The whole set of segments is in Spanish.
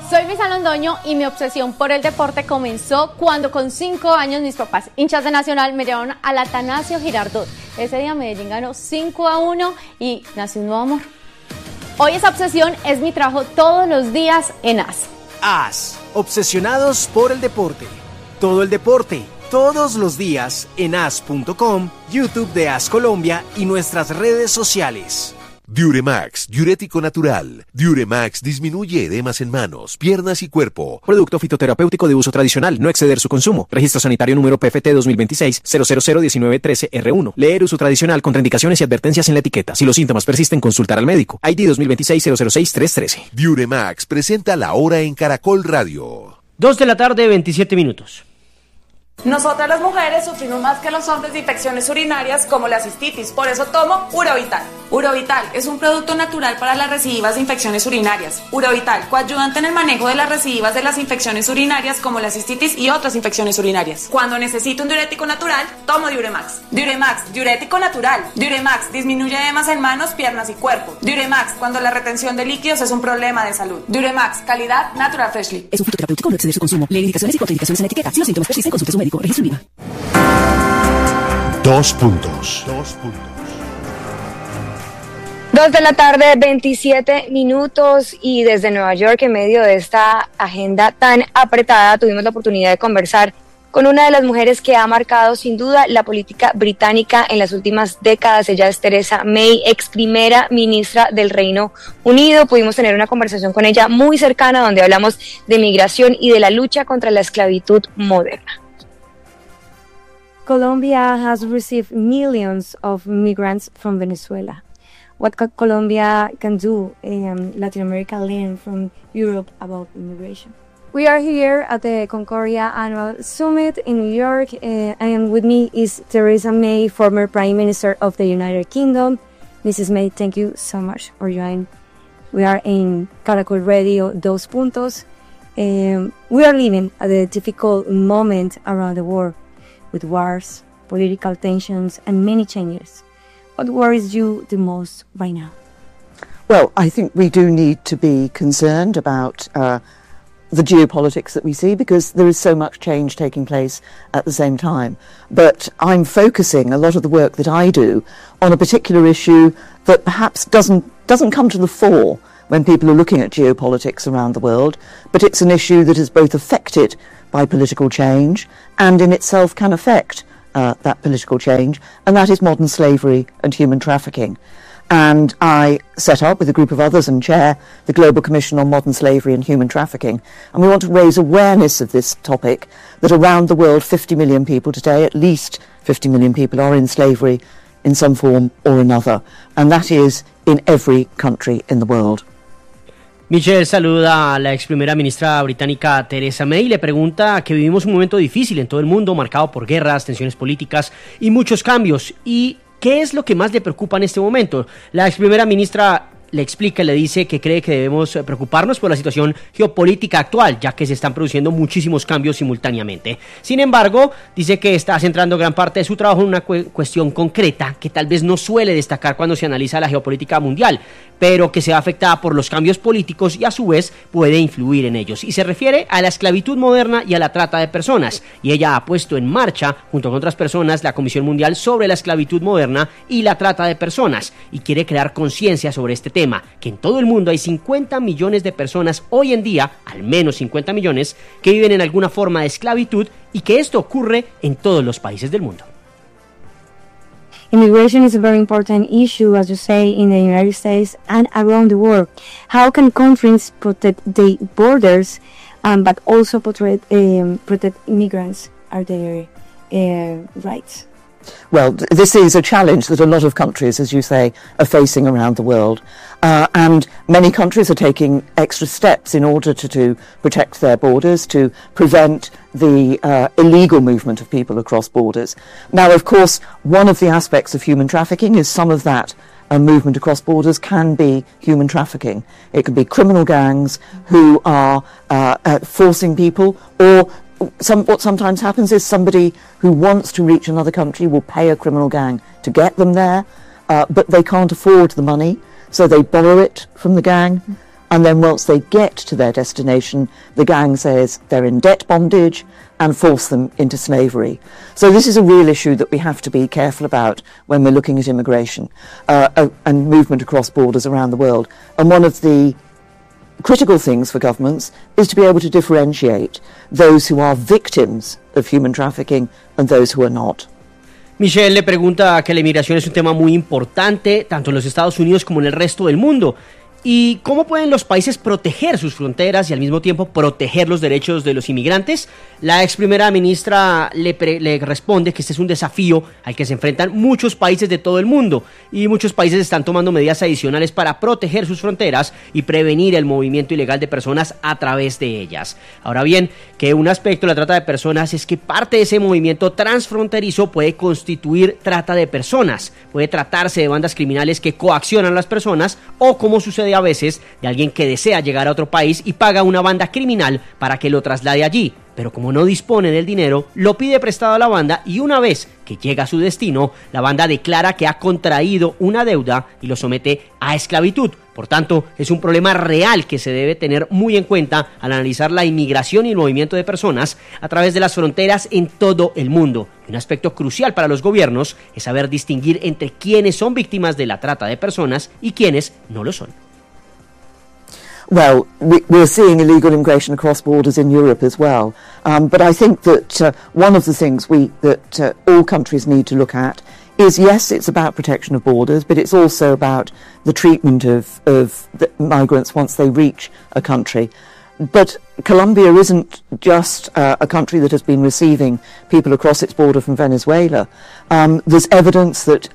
Soy Luisa Londoño y mi obsesión por el deporte comenzó cuando con 5 años mis papás, hinchas de Nacional, me llevaron al Atanasio Girardot. Ese día Medellín ganó 5-1 y nació un nuevo amor. Hoy esa obsesión es mi trabajo todos los días en AS. AS, obsesionados por el deporte. Todo el deporte, todos los días en as.com, YouTube de AS Colombia y nuestras redes sociales. Diuremax, diurético natural. Diuremax disminuye edemas en manos, piernas y cuerpo. Producto fitoterapéutico de uso tradicional, no exceder su consumo. Registro sanitario número PFT 2026-0001913R1. Leer uso tradicional, contraindicaciones y advertencias en la etiqueta. Si los síntomas persisten, consultar al médico. ID 2026-006-313. Diuremax presenta La Hora en Caracol Radio. 2:27 p.m. Nosotras las mujeres sufrimos más que los hombres de infecciones urinarias como la cistitis, por eso tomo Urovital. Urovital es un producto natural para las recidivas de infecciones urinarias. Urovital, coayudante en el manejo de las recidivas de las infecciones urinarias como la cistitis y otras infecciones urinarias. Cuando necesito un diurético natural, tomo Diuremax. Diuremax, diurético natural. Diuremax, disminuye edemas en manos, piernas y cuerpo. Diuremax, cuando la retención de líquidos es un problema de salud. Diuremax, calidad Natural Freshly. Es un fitoterapéutico, no exceder su consumo. Lee indicaciones y contraindicaciones en la etiqueta. Si los síntomas persisten, consulte a su médico. Registro IVA. 2 puntos. 2 de la tarde, 27 minutos, y desde Nueva York, en medio de esta agenda tan apretada, tuvimos la oportunidad de conversar con una de las mujeres que ha marcado sin duda la política británica en las últimas décadas. Ella es Theresa May, ex primera ministra del Reino Unido. Pudimos tener una conversación con ella muy cercana donde hablamos de migración y de la lucha contra la esclavitud moderna. Colombia has received millions of migrants from Venezuela. What Colombia can do in Latin America learn from Europe about immigration? We are here at the Concordia Annual Summit in New York, and with me is Theresa May, former Prime Minister of the United Kingdom. Mrs. May, thank you so much for joining. We are in Caracol Radio, 2 puntos. We are living at a difficult moment around the world, with wars, political tensions, and many changes. What worries you the most right now? Well, I think we do need to be concerned about the geopolitics that we see, because there is so much change taking place at the same time. But I'm focusing a lot of the work that I do on a particular issue that perhaps doesn't come to the fore when people are looking at geopolitics around the world, but it's an issue that is both affected by political change and in itself can affect that political change, and that is modern slavery and human trafficking. And I set up, with a group of others, and chair the Global Commission on Modern Slavery and Human Trafficking. And we want to raise awareness of this topic, that around the world 50 million people today, at least 50 million people, are in slavery in some form or another. And that is in every country in the world. Michelle saluda a la ex primera ministra británica Theresa May y le pregunta que vivimos un momento difícil en todo el mundo, marcado por guerras, tensiones políticas y muchos cambios. ¿Y qué es lo que más le preocupa en este momento? La ex primera ministra le explica y le dice que cree que debemos preocuparnos por la situación geopolítica actual, ya que se están produciendo muchísimos cambios simultáneamente. Sin embargo, dice que está centrando gran parte de su trabajo en una cuestión concreta que tal vez no suele destacar cuando se analiza la geopolítica mundial, pero que se ve afectada por los cambios políticos y a su vez puede influir en ellos. Y se refiere a la esclavitud moderna y a la trata de personas. Y ella ha puesto en marcha, junto con otras personas, la Comisión Mundial sobre la Esclavitud Moderna y la Trata de Personas, y quiere crear conciencia sobre este tema, que en todo el mundo hay 50 millones de personas hoy en día, al menos 50 millones, que viven en alguna forma de esclavitud, y que esto ocurre en todos los países del mundo. Immigration is a very important issue, as you say, in the United States and around the world. How can countries protect their borders, but also protect immigrants? Are their rights? Well, this is a challenge that a lot of countries, as you say, are facing around the world. And many countries are taking extra steps in order to protect their borders, to prevent the illegal movement of people across borders. Now, of course, one of the aspects of human trafficking is some of that movement across borders can be human trafficking. It can be criminal gangs who are forcing people, or what sometimes happens is somebody who wants to reach another country will pay a criminal gang to get them there, but they can't afford the money, so they borrow it from the gang, And then once they get to their destination, the gang says they're in debt bondage and force them into slavery. So this is a real issue that we have to be careful about when we're looking at immigration and movement across borders around the world. And one of the critical things for governments is to be able to differentiate those who are victims of human trafficking and those who are not. Michelle le pregunta que la inmigración es un tema muy importante, tanto en los Estados Unidos como en el resto del mundo. ¿Y cómo pueden los países proteger sus fronteras y al mismo tiempo proteger los derechos de los inmigrantes? La ex primera ministra le responde que este es un desafío al que se enfrentan muchos países de todo el mundo y muchos países están tomando medidas adicionales para proteger sus fronteras y prevenir el movimiento ilegal de personas a través de ellas. Ahora bien, que un aspecto de la trata de personas es que parte de ese movimiento transfronterizo puede constituir trata de personas, puede tratarse de bandas criminales que coaccionan a las personas o, como sucede a veces, de alguien que desea llegar a otro país y paga a una banda criminal para que lo traslade allí, pero como no dispone del dinero, lo pide prestado a la banda y una vez que llega a su destino, la banda declara que ha contraído una deuda y lo somete a esclavitud. Por tanto, es un problema real que se debe tener muy en cuenta al analizar la inmigración y el movimiento de personas a través de las fronteras en todo el mundo. Y un aspecto crucial para los gobiernos es saber distinguir entre quienes son víctimas de la trata de personas y quienes no lo son. Well, we're seeing illegal immigration across borders in Europe as well. But I think that one of the things that all countries need to look at is, yes, it's about protection of borders, but it's also about the treatment of the migrants once they reach a country. But Colombia isn't just a country that has been receiving people across its border from Venezuela. There's evidence that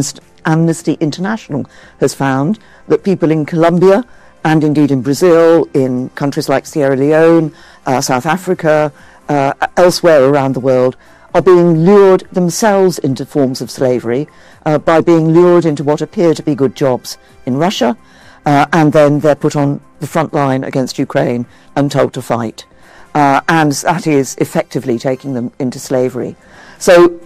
Amnesty International has found that people in Colombia and indeed in Brazil, in countries like Sierra Leone, South Africa, elsewhere around the world, are being lured themselves into forms of slavery by being lured into what appear to be good jobs in Russia, and then they're put on the front line against Ukraine and told to fight. And that is effectively taking them into slavery. So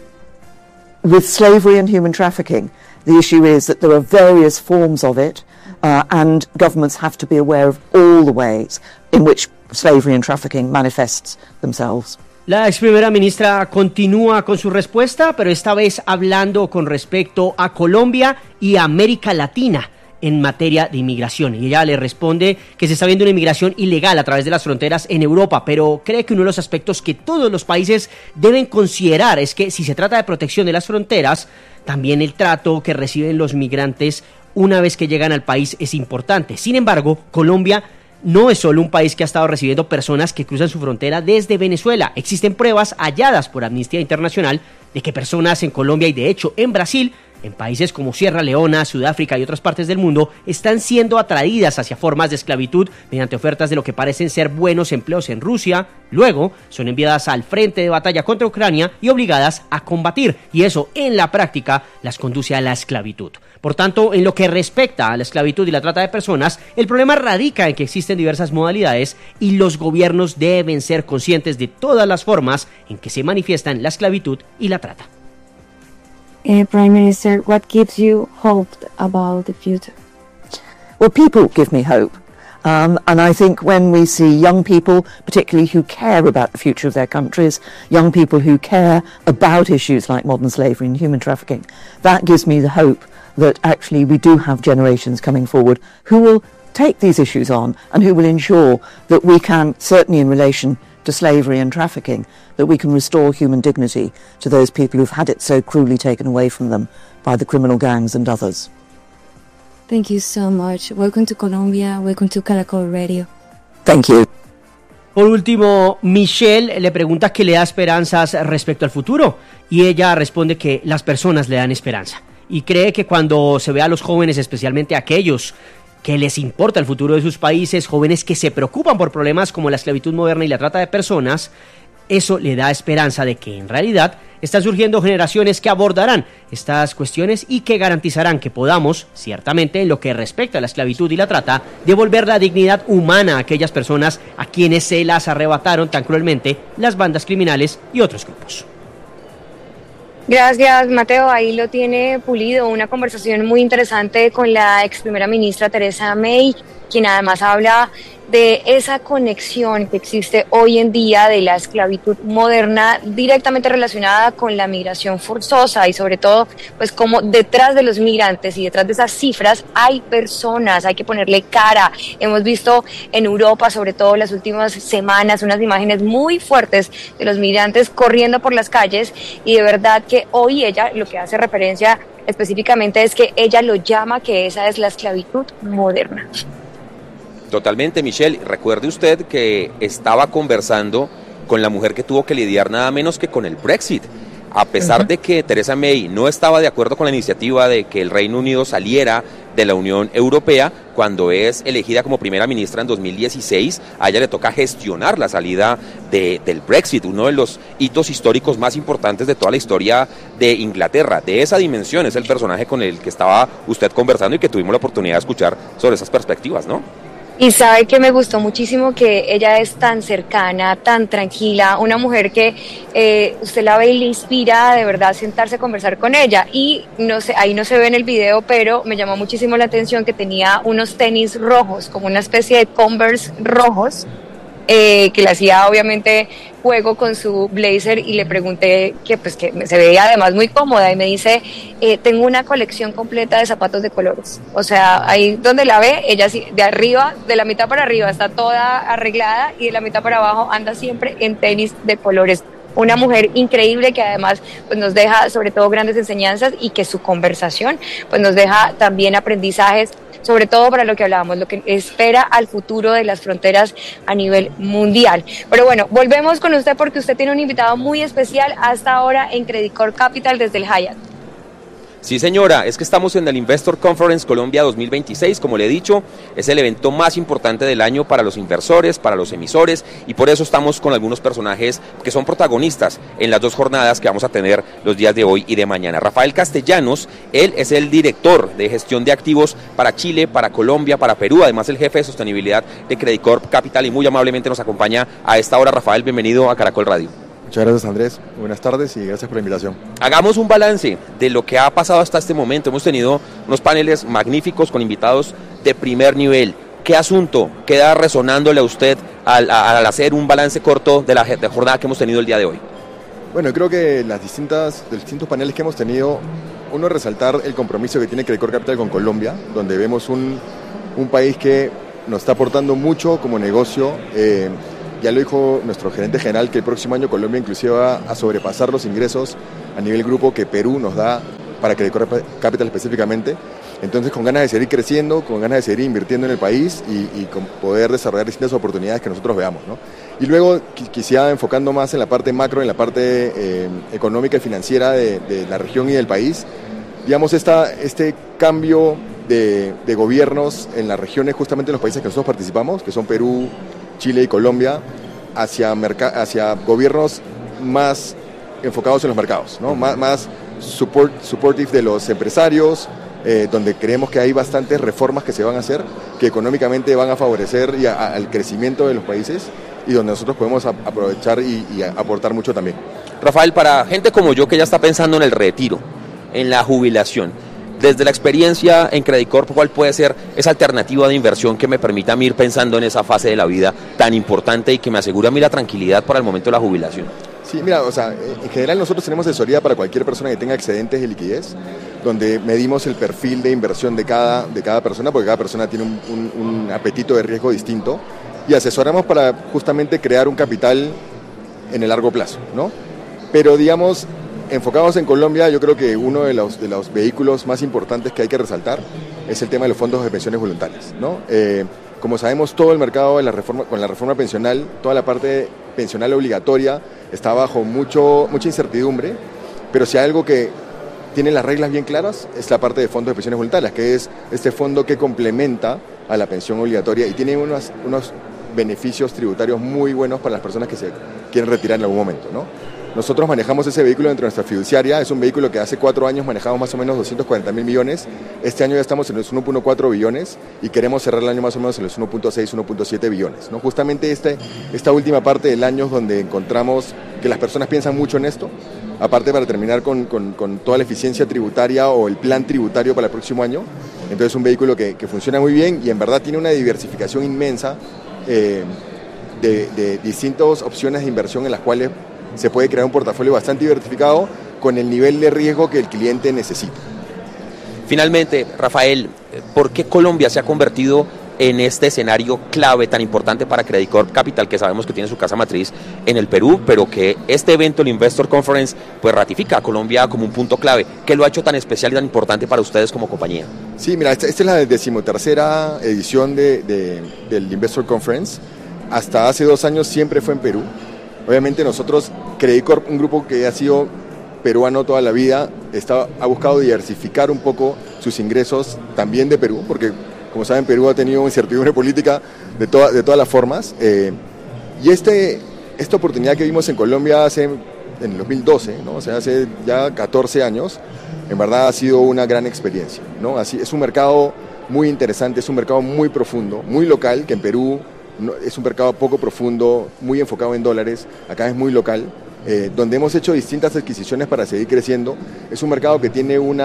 with slavery and human trafficking, the issue is that there are various forms of it, and governments have to be aware of all the ways in which slavery and trafficking manifests themselves. La ex primera ministra continúa con su respuesta, pero esta vez hablando con respecto a Colombia y América Latina en materia de inmigración. Y ella le responde que se está viendo una inmigración ilegal a través de las fronteras en Europa, pero cree que uno de los aspectos que todos los países deben considerar es que si se trata de protección de las fronteras, también el trato que reciben los migrantes una vez que llegan al país es importante. Sin embargo, Colombia no es solo un país que ha estado recibiendo personas que cruzan su frontera desde Venezuela. Existen pruebas halladas por Amnistía Internacional de que personas en Colombia y de hecho en Brasil, en países como Sierra Leona, Sudáfrica y otras partes del mundo, están siendo atraídas hacia formas de esclavitud mediante ofertas de lo que parecen ser buenos empleos en Rusia. Luego son enviadas al frente de batalla contra Ucrania y obligadas a combatir, y eso en la práctica las conduce a la esclavitud. Por tanto, en lo que respecta a la esclavitud y la trata de personas, el problema radica en que existen diversas modalidades y los gobiernos deben ser conscientes de todas las formas en que se manifiestan la esclavitud y la trata. Prime Minister, what gives you hope about the future? Well, people give me hope. And I think when we see young people, particularly who care about the future of their countries, young people who care about issues like modern slavery and human trafficking, that gives me the hope that actually we do have generations coming forward who will take these issues on and who will ensure that we can, certainly in relation to slavery and trafficking, that we can restore human dignity to those people who've had it so cruelly taken away from them by the criminal gangs and others. Thank you so much. Welcome to Colombia. Welcome to Caracol Radio. Thank you. Por último, Michelle le pregunta qué le da esperanzas respecto al futuro y ella responde que las personas le dan esperanza y cree que cuando se ve a los jóvenes, especialmente aquellos que les importa el futuro de sus países, jóvenes que se preocupan por problemas como la esclavitud moderna y la trata de personas, eso le da esperanza de que en realidad están surgiendo generaciones que abordarán estas cuestiones y que garantizarán que podamos, ciertamente en lo que respecta a la esclavitud y la trata, devolver la dignidad humana a aquellas personas a quienes se las arrebataron tan cruelmente las bandas criminales y otros grupos. Gracias, Mateo. Ahí lo tiene pulido. Una conversación muy interesante con la ex primera ministra Theresa May. quien además habla de esa conexión que existe hoy en día de la esclavitud moderna directamente relacionada con la migración forzosa y sobre todo pues como detrás de los migrantes y detrás de esas cifras hay personas, hay que ponerle cara. Hemos visto en Europa, sobre todo las últimas semanas, unas imágenes muy fuertes de los migrantes corriendo por las calles y de verdad que hoy ella lo que hace referencia específicamente es que ella lo llama que esa es la esclavitud moderna. Totalmente, Michelle. Recuerde usted que estaba conversando con la mujer que tuvo que lidiar nada menos que con el Brexit. A pesar de que Theresa May no estaba de acuerdo con la iniciativa de que el Reino Unido saliera de la Unión Europea, cuando es elegida como primera ministra en 2016, a ella le toca gestionar la salida del Brexit, uno de los hitos históricos más importantes de toda la historia de Inglaterra. De esa dimensión es el personaje con el que estaba usted conversando y que tuvimos la oportunidad de escuchar sobre esas perspectivas, ¿no? Y sabe que me gustó muchísimo que ella es tan cercana, tan tranquila, una mujer que usted la ve y le inspira de verdad sentarse a conversar con ella. Y no sé, ahí no se ve en el video, pero me llamó muchísimo la atención que tenía unos tenis rojos, como una especie de Converse rojos, que le hacía obviamente juego con su blazer y le pregunté que se veía además muy cómoda y me dice, tengo una colección completa de zapatos de colores. O sea, ahí donde la ve, ella de arriba, de la mitad para arriba está toda arreglada y de la mitad para abajo anda siempre en tenis de colores. Una mujer increíble que además pues nos deja sobre todo grandes enseñanzas y que su conversación pues nos deja también aprendizajes, sobre todo para lo que hablábamos, lo que espera al futuro de las fronteras a nivel mundial. Pero bueno, volvemos con usted porque usted tiene un invitado muy especial hasta ahora en Credit Corp Capital desde el Hyatt. Sí, señora, es que estamos en el Investor Conference Colombia 2026, como le he dicho, es el evento más importante del año para los inversores, para los emisores, y por eso estamos con algunos personajes que son protagonistas en las dos jornadas que vamos a tener los días de hoy y de mañana. Rafael Castellanos, él es el director de gestión de activos para Chile, para Colombia, para Perú, además el jefe de sostenibilidad de Credit Corp Capital, y muy amablemente nos acompaña a esta hora. Rafael, bienvenido a Caracol Radio. Muchas gracias, Andrés. Buenas tardes y gracias por la invitación. Hagamos un balance de lo que ha pasado hasta este momento. Hemos tenido unos paneles magníficos con invitados de primer nivel. ¿Qué asunto queda resonándole a usted al hacer un balance corto de la jornada que hemos tenido el día de hoy? Bueno, creo que los distintos paneles que hemos tenido, uno, resaltar el compromiso que tiene Credit Corp Capital con Colombia, donde vemos un país que nos está aportando mucho como negocio. Ya lo dijo nuestro gerente general que el próximo año Colombia inclusive va a sobrepasar los ingresos a nivel grupo que Perú nos da para Credit Corp Capital específicamente. Entonces, con ganas de seguir creciendo, con ganas de seguir invirtiendo en el país y con poder desarrollar distintas oportunidades que nosotros veamos, ¿no? Y luego quisiera enfocando más en la parte macro, en la parte económica y financiera de la región y del país. Digamos, este cambio de gobiernos en las regiones, justamente en los países que nosotros participamos, que son Perú, Chile y Colombia, hacia gobiernos más enfocados en los mercados, ¿no? Más supportive de los empresarios, donde creemos que hay bastantes reformas que se van a hacer, que económicamente van a favorecer al crecimiento de los países y donde nosotros podemos aprovechar y aportar mucho también. Rafael, para gente como yo que ya está pensando en el retiro, en la jubilación, desde la experiencia en Credit Corp, ¿cuál puede ser esa alternativa de inversión que me permita a mí ir pensando en esa fase de la vida tan importante y que me asegure a mí la tranquilidad para el momento de la jubilación? Sí, mira, o sea, en general nosotros tenemos asesoría para cualquier persona que tenga excedentes de liquidez, donde medimos el perfil de inversión de cada persona, porque cada persona tiene un apetito de riesgo distinto, y asesoramos para justamente crear un capital en el largo plazo, ¿no? Pero digamos, enfocados en Colombia, yo creo que uno de los vehículos más importantes que hay que resaltar es el tema de los fondos de pensiones voluntarias, ¿no? Como sabemos, todo el mercado con la reforma pensional, toda la parte pensional obligatoria está bajo mucha incertidumbre, pero si hay algo que tiene las reglas bien claras es la parte de fondos de pensiones voluntarias, que es este fondo que complementa a la pensión obligatoria y tiene unos beneficios tributarios muy buenos para las personas que se quieren retirar en algún momento, ¿no? Nosotros manejamos ese vehículo dentro de nuestra fiduciaria, es un vehículo que hace 4 años manejamos más o menos 240.000 millones, este año ya estamos en los 1.4 billones y queremos cerrar el año más o menos en los 1.6, 1.7 billones, ¿no? Justamente esta última parte del año es donde encontramos que las personas piensan mucho en esto, aparte para terminar con toda la eficiencia tributaria o el plan tributario para el próximo año. Entonces es un vehículo que funciona muy bien y en verdad tiene una diversificación inmensa de distintas opciones de inversión en las cuales se puede crear un portafolio bastante diversificado con el nivel de riesgo que el cliente necesita. Finalmente, Rafael, ¿por qué Colombia se ha convertido en este escenario clave tan importante para Credit Corp Capital, que sabemos que tiene su casa matriz en el Perú, pero que este evento, el Investor Conference, pues ratifica a Colombia como un punto clave? ¿Qué lo ha hecho tan especial y tan importante para ustedes como compañía? Sí, mira, esta es la 13ª edición del Investor Conference. Hasta hace 2 años siempre fue en Perú. Obviamente nosotros, Credit Corp, un grupo que ha sido peruano toda la vida, ha buscado diversificar un poco sus ingresos también de Perú, porque como saben, Perú ha tenido incertidumbre política de todas las formas. Y esta oportunidad que vimos en Colombia en el 2012, ¿no? O sea, hace ya 14 años, en verdad ha sido una gran experiencia, ¿no? Es un mercado muy interesante, es un mercado muy profundo, muy local, que en Perú es un mercado poco profundo, muy enfocado en dólares, acá es muy local, donde hemos hecho distintas adquisiciones para seguir creciendo. Es un mercado que tiene un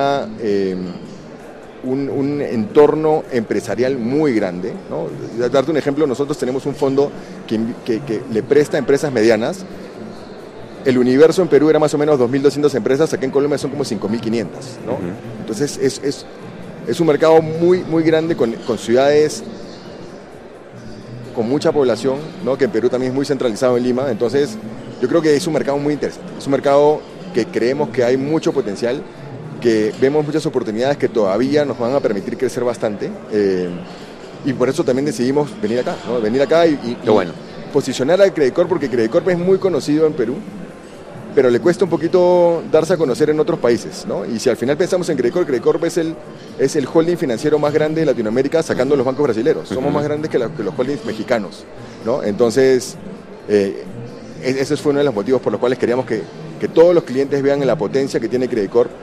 entorno empresarial muy grande, ¿no? Darte un ejemplo, nosotros tenemos un fondo que le presta a empresas medianas. El universo en Perú era más o menos 2.200 empresas, acá en Colombia son como 5.500, ¿no? Entonces es un mercado muy, muy grande con ciudades con mucha población, ¿no? Que en Perú también es muy centralizado en Lima. Entonces yo creo que es un mercado muy interesante, es un mercado que creemos que hay mucho potencial, que vemos muchas oportunidades que todavía nos van a permitir crecer bastante, y por eso también decidimos venir acá, ¿no? Venir acá y posicionar a Credit Corp, porque Credit Corp es muy conocido en Perú, pero le cuesta un poquito darse a conocer en otros países, ¿no? Y si al final pensamos en Credit Corp es el holding financiero más grande de Latinoamérica, sacando los bancos brasileños. Somos más grandes que los holdings mexicanos, ¿no? Entonces, ese fue uno de los motivos por los cuales queríamos que todos los clientes vean la potencia que tiene Credit Corp,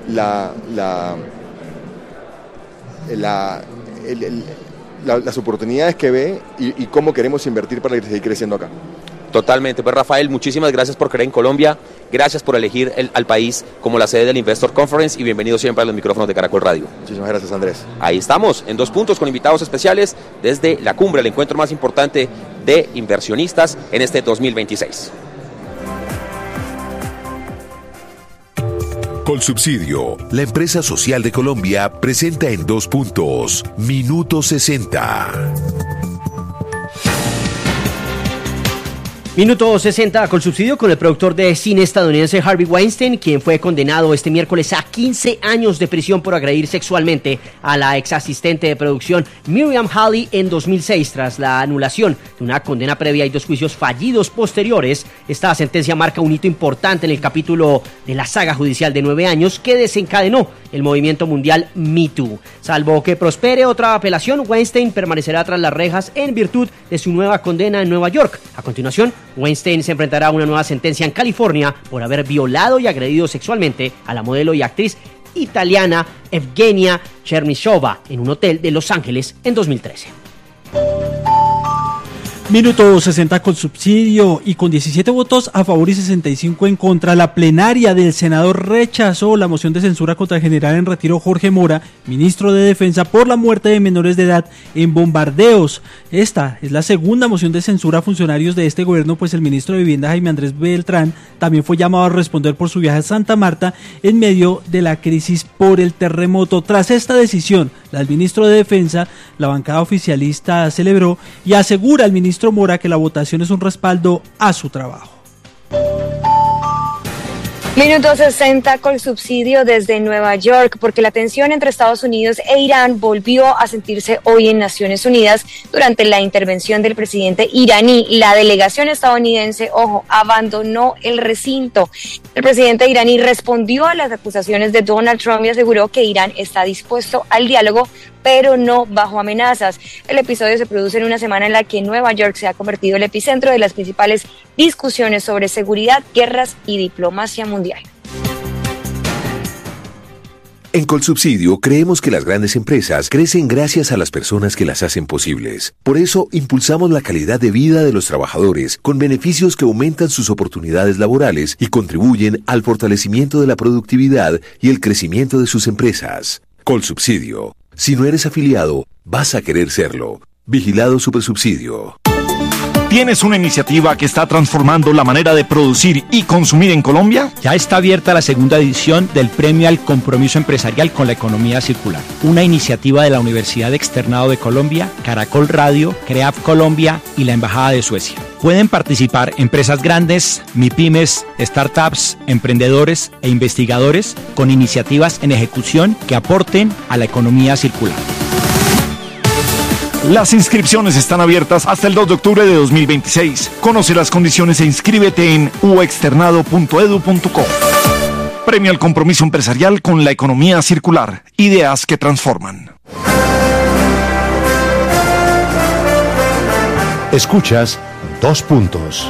las oportunidades que ve y cómo queremos invertir para seguir creciendo acá. Totalmente. Pues Rafael, muchísimas gracias por creer en Colombia, gracias por elegir al país como la sede del Investor Conference y bienvenido siempre a los micrófonos de Caracol Radio. Muchísimas gracias, Andrés. Ahí estamos, en 2 puntos con invitados especiales desde la cumbre, el encuentro más importante de inversionistas en este 2026. Colsubsidio, la empresa social de Colombia, presenta en 2 puntos, Minuto 60. Minuto 60 Colsubsidio con el productor de cine estadounidense Harvey Weinstein, quien fue condenado este miércoles a 15 años de prisión por agredir sexualmente a la ex asistente de producción Miriam Halley en 2006 tras la anulación de una condena previa y 2 juicios fallidos posteriores. Esta sentencia marca un hito importante en el capítulo de la saga judicial de 9 años que desencadenó el movimiento mundial Me Too. Salvo que prospere otra apelación, Weinstein permanecerá tras las rejas en virtud de su nueva condena en Nueva York. A continuación, Weinstein se enfrentará a una nueva sentencia en California por haber violado y agredido sexualmente a la modelo y actriz italiana Evgenia Chernyshova en un hotel de Los Ángeles en 2013. Minuto 60 Colsubsidio, y con 17 votos a favor y 65 en contra, la plenaria del Senado rechazó la moción de censura contra el general en retiro Jorge Mora, ministro de Defensa, por la muerte de menores de edad en bombardeos. Esta es la segunda moción de censura a funcionarios de este gobierno, pues el ministro de Vivienda Jaime Andrés Beltrán también fue llamado a responder por su viaje a Santa Marta en medio de la crisis por el terremoto. Tras esta decisión, la del ministro de Defensa, la bancada oficialista celebró y asegura al ministro Mora que la votación es un respaldo a su trabajo. Minuto 60 Colsubsidio desde Nueva York, porque la tensión entre Estados Unidos e Irán volvió a sentirse hoy en Naciones Unidas durante la intervención del presidente iraní. La delegación estadounidense, abandonó el recinto. El presidente iraní respondió a las acusaciones de Donald Trump y aseguró que Irán está dispuesto al diálogo, pero no bajo amenazas. El episodio se produce en una semana en la que Nueva York se ha convertido en el epicentro de las principales discusiones sobre seguridad, guerras y diplomacia mundial. En Colsubsidio creemos que las grandes empresas crecen gracias a las personas que las hacen posibles. Por eso impulsamos la calidad de vida de los trabajadores con beneficios que aumentan sus oportunidades laborales y contribuyen al fortalecimiento de la productividad y el crecimiento de sus empresas. Colsubsidio. Si no eres afiliado, vas a querer serlo. Vigilado Supersubsidio. ¿Tienes una iniciativa que está transformando la manera de producir y consumir en Colombia? Ya está abierta la segunda edición del Premio al Compromiso Empresarial con la Economía Circular, una iniciativa de la Universidad Externado de Colombia, Caracol Radio, CREAF Colombia y la Embajada de Suecia. Pueden participar empresas grandes, MIPYMES, startups, emprendedores e investigadores con iniciativas en ejecución que aporten a la economía circular. Las inscripciones están abiertas hasta el 2 de octubre de 2026. Conoce las condiciones e inscríbete en uexternado.edu.co. Premio al Compromiso Empresarial con la Economía Circular. Ideas que transforman. Escuchas 2 puntos.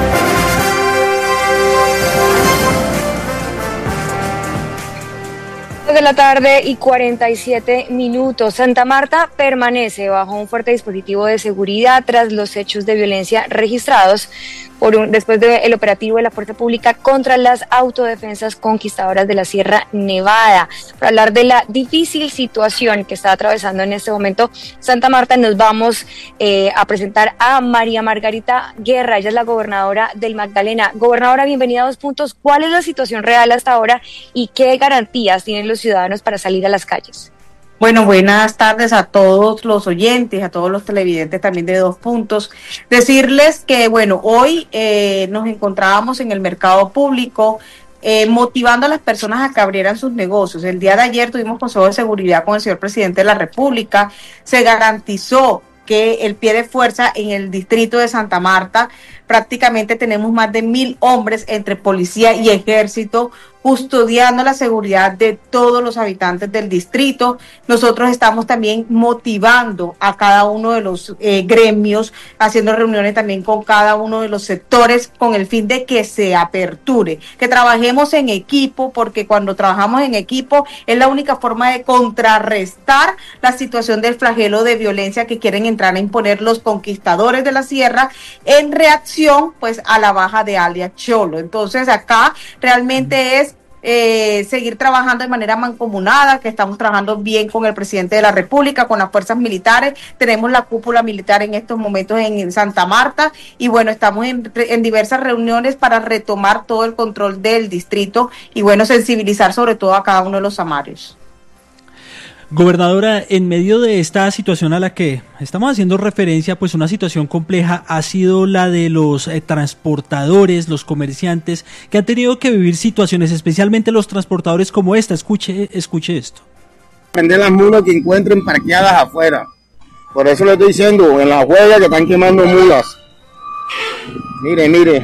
De la tarde y 47 minutos. Santa Marta permanece bajo un fuerte dispositivo de seguridad tras los hechos de violencia registrados después del operativo de la Fuerza Pública contra las autodefensas conquistadoras de la Sierra Nevada. Para hablar de la difícil situación que está atravesando en este momento Santa Marta, nos vamos a presentar a María Margarita Guerra. Ella es la gobernadora del Magdalena. Gobernadora, bienvenida a 2 puntos. ¿Cuál es la situación real hasta ahora y qué garantías tienen los ciudadanos para salir a las calles? Bueno, buenas tardes a todos los oyentes, a todos los televidentes también de 2 puntos. Decirles que, bueno, hoy nos encontrábamos en el mercado público motivando a las personas a que abrieran sus negocios. El día de ayer tuvimos consejo de seguridad con el señor presidente de la República. Se garantizó que el pie de fuerza en el distrito de Santa Marta, prácticamente tenemos más de 1.000 hombres entre policía y ejército custodiando la seguridad de todos los habitantes del distrito. Nosotros estamos también motivando a cada uno de los gremios, haciendo reuniones también con cada uno de los sectores con el fin de que se aperture, que trabajemos en equipo, porque cuando trabajamos en equipo es la única forma de contrarrestar la situación del flagelo de violencia que quieren entrar a imponer los conquistadores de la sierra en reacción pues a la baja de alias Cholo. Entonces acá realmente es seguir trabajando de manera mancomunada, que estamos trabajando bien con el presidente de la República, con las fuerzas militares. Tenemos la cúpula militar en estos momentos en Santa Marta y bueno, estamos en diversas reuniones para retomar todo el control del distrito y bueno, sensibilizar sobre todo a cada uno de los samarios. Gobernadora, en medio de esta situación a la que estamos haciendo referencia, pues una situación compleja ha sido la de los transportadores, los comerciantes, que han tenido que vivir situaciones, especialmente los transportadores como esta. Escuche esto. Vender las mulas que encuentren parqueadas afuera. Por eso le estoy diciendo, en la huelga que están quemando mulas. Mire.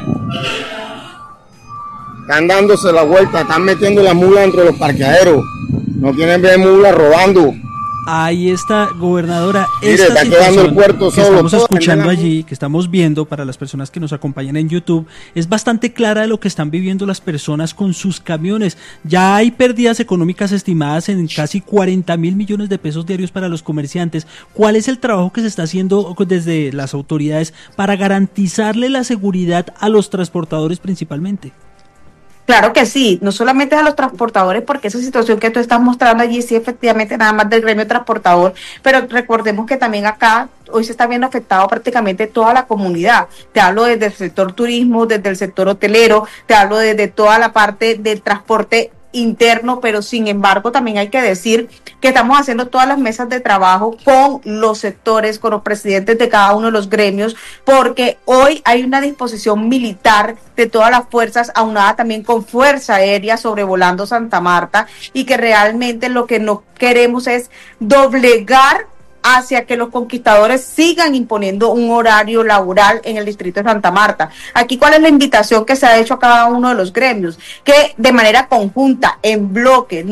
Están dándose la vuelta, están metiendo las mulas entre los parqueaderos. No quieren ver mulas robando. Ahí está, gobernadora. Mire, está quedando el puerto que solo. Estamos escuchando allí, que estamos viendo para las personas que nos acompañan en YouTube, es bastante clara de lo que están viviendo las personas con sus camiones. Ya hay pérdidas económicas estimadas en casi 40.000 millones de pesos diarios para los comerciantes. ¿Cuál es el trabajo que se está haciendo desde las autoridades para garantizarle la seguridad a los transportadores principalmente? Claro que sí, no solamente a los transportadores, porque esa situación que tú estás mostrando allí sí efectivamente nada más del gremio transportador, pero recordemos que también acá hoy se está viendo afectado prácticamente toda la comunidad. Te hablo desde el sector turismo, desde el sector hotelero, te hablo desde toda la parte del transporte interno, pero sin embargo también hay que decir que estamos haciendo todas las mesas de trabajo con los sectores, con los presidentes de cada uno de los gremios, porque hoy hay una disposición militar de todas las fuerzas, aunada también con Fuerza Aérea sobrevolando Santa Marta, y que realmente lo que no queremos es doblegar hacia que los conquistadores sigan imponiendo un horario laboral en el distrito de Santa Marta. Aquí, ¿cuál es la invitación que se ha hecho a cada uno de los gremios? Que de manera conjunta, en bloque, nos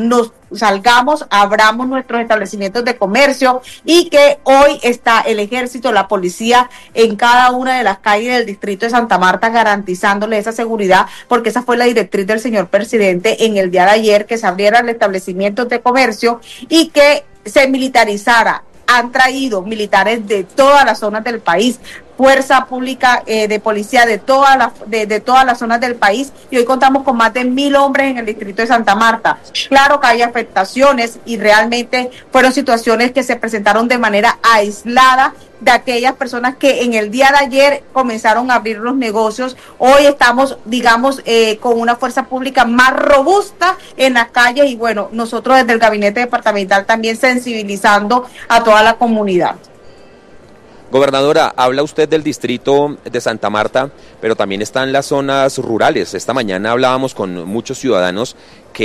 salgamos, abramos nuestros establecimientos de comercio y que hoy está el ejército, la policía en cada una de las calles del distrito de Santa Marta garantizándole esa seguridad, porque esa fue la directriz del señor presidente en el día de ayer, que se abrieran establecimientos de comercio y que se militarizara. Han traído militares de todas las zonas del país, fuerza pública de policía de todas las zonas del país, y hoy contamos con más de 1,000 hombres en el distrito de Santa Marta. Claro que hay afectaciones y realmente fueron situaciones que se presentaron de manera aislada de aquellas personas que en el día de ayer comenzaron a abrir los negocios. Hoy estamos, digamos, con una fuerza pública más robusta en las calles y bueno, nosotros desde el gabinete departamental también sensibilizando a toda la comunidad. Gobernadora, habla usted del distrito de Santa Marta, pero también están las zonas rurales. Esta mañana hablábamos con muchos ciudadanos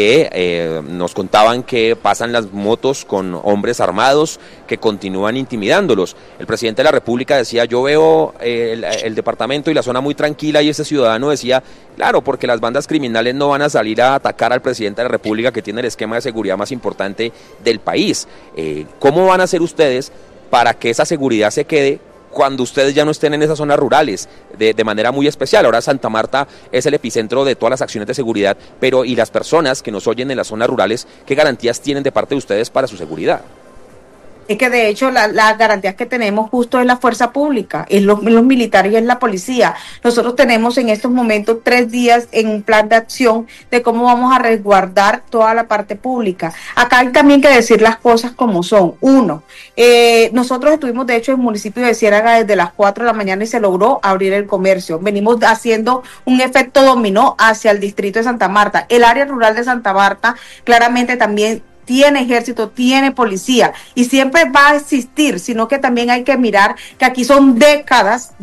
que nos contaban que pasan las motos con hombres armados que continúan intimidándolos. El presidente de la República decía, yo veo el departamento y la zona muy tranquila, y ese ciudadano decía, claro, porque las bandas criminales no van a salir a atacar al presidente de la República, que tiene el esquema de seguridad más importante del país. ¿Cómo van a hacer ustedes para que esa seguridad se quede cuando ustedes ya no estén en esas zonas rurales de manera muy especial? Ahora Santa Marta es el epicentro de todas las acciones de seguridad, pero ¿y las personas que nos oyen en las zonas rurales, qué garantías tienen de parte de ustedes para su seguridad? Es que de hecho las garantías que tenemos justo es la fuerza pública, es los militares y es la policía. Nosotros tenemos en estos momentos 3 días en un plan de acción de cómo vamos a resguardar toda la parte pública. Acá hay también que decir las cosas como son. Uno, nosotros estuvimos de hecho en el municipio de Ciénaga desde las 4 de la mañana y se logró abrir el comercio. Venimos haciendo un efecto dominó hacia el distrito de Santa Marta. El área rural de Santa Marta claramente también tiene ejército, tiene policía y siempre va a existir, sino que también hay que mirar que aquí son décadas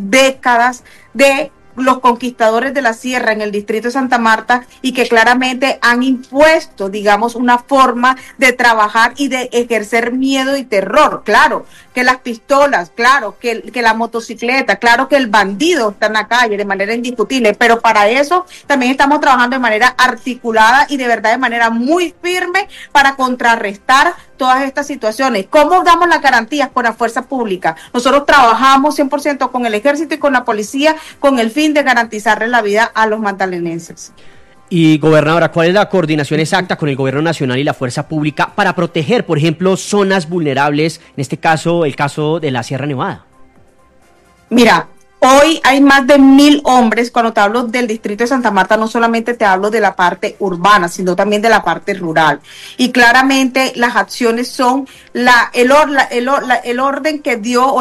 de los conquistadores de la sierra en el distrito de Santa Marta y que claramente han impuesto, digamos, una forma de trabajar y de ejercer miedo y terror. Claro, que las pistolas, claro, que la motocicleta, claro que el bandido está en la calle de manera indiscutible, pero para eso también estamos trabajando de manera articulada y de verdad de manera muy firme para contrarrestar todas estas situaciones. ¿Cómo damos las garantías? Con la fuerza pública. Nosotros trabajamos 100% con el ejército y con la policía con el fin de garantizarle la vida a los magdalenenses. Y gobernadora, ¿cuál es la coordinación exacta con el gobierno nacional y la fuerza pública para proteger, por ejemplo, zonas vulnerables, en este caso, el caso de la Sierra Nevada? Mira, hoy hay más de 1,000 hombres. Cuando te hablo del distrito de Santa Marta, no solamente te hablo de la parte urbana, sino también de la parte rural. Y claramente las acciones son la orden que dio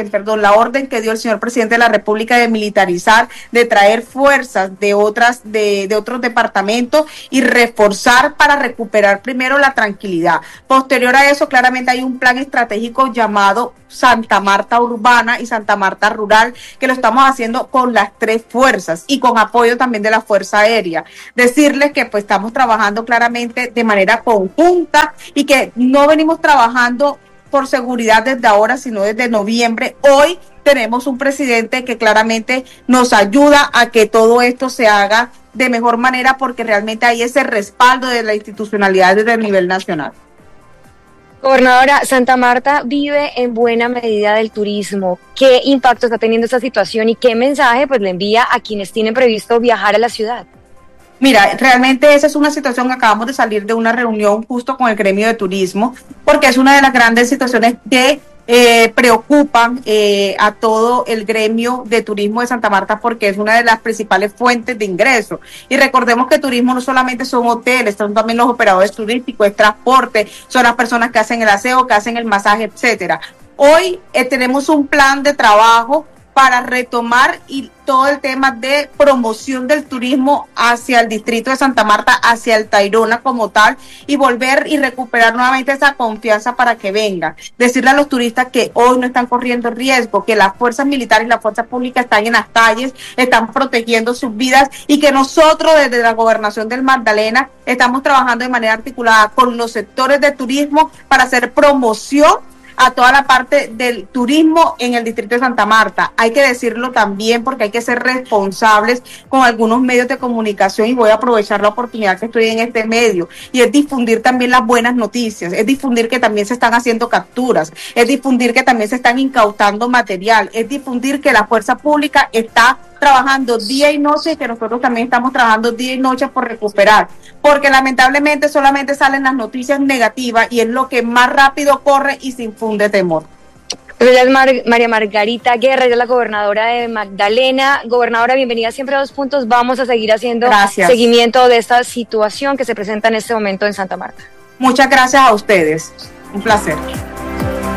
el señor presidente de la República de militarizar, de traer fuerzas de otros departamentos y reforzar para recuperar primero la tranquilidad. Posterior a eso, claramente hay un plan estratégico llamado Santa Marta Urbana y Santa Marta Rural, que lo estamos haciendo con las 3 fuerzas y con apoyo también de la Fuerza Aérea. Decirles que pues estamos trabajando claramente de manera conjunta y que no venimos trabajando por seguridad desde ahora, sino desde noviembre. Hoy tenemos un presidente que claramente nos ayuda a que todo esto se haga de mejor manera porque realmente hay ese respaldo de la institucionalidad desde el nivel nacional. Gobernadora, Santa Marta vive en buena medida del turismo. ¿Qué impacto está teniendo esta situación y qué mensaje pues le envía a quienes tienen previsto viajar a la ciudad? Mira, realmente esa es una situación que acabamos de salir de una reunión justo con el gremio de turismo, porque es una de las grandes situaciones que preocupan a todo el gremio de turismo de Santa Marta porque es una de las principales fuentes de ingreso. Y recordemos que turismo no solamente son hoteles, son también los operadores turísticos, es transporte, son las personas que hacen el aseo, que hacen el masaje, etcétera. Hoy tenemos un plan de trabajo para retomar y todo el tema de promoción del turismo hacia el distrito de Santa Marta, hacia el Tayrona como tal, y volver y recuperar nuevamente esa confianza para que vengan. Decirle a los turistas que hoy no están corriendo riesgo, que las fuerzas militares y la fuerza pública están en las calles, están protegiendo sus vidas y que nosotros desde la gobernación del Magdalena estamos trabajando de manera articulada con los sectores de turismo para hacer promoción a toda la parte del turismo en el distrito de Santa Marta. Hay que decirlo también porque hay que ser responsables con algunos medios de comunicación, y voy a aprovechar la oportunidad que estoy en este medio, y es difundir también las buenas noticias, es difundir que también se están haciendo capturas, es difundir que también se están incautando material, es difundir que la fuerza pública está trabajando día y noche, y que nosotros también estamos trabajando día y noche por recuperar, porque lamentablemente solamente salen las noticias negativas y es lo que más rápido corre y se infunde temor. Ella es María Margarita Guerra, ella es la gobernadora de Magdalena. Gobernadora, bienvenida siempre a Dos Puntos. Vamos a seguir haciendo seguimiento de esta situación que se presenta en este momento en Santa Marta. Muchas gracias a ustedes. Un placer.